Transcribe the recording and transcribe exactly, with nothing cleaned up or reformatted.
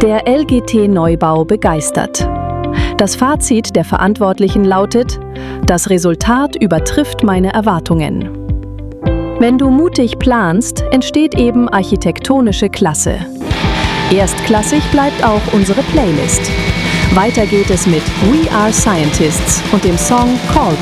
Der L G T-Neubau begeistert. Das Fazit der Verantwortlichen lautet: Das Resultat übertrifft meine Erwartungen. Wenn du mutig planst, entsteht eben architektonische Klasse. Erstklassig bleibt auch unsere Playlist. Weiter geht es mit We Are Scientists und dem Song Callback.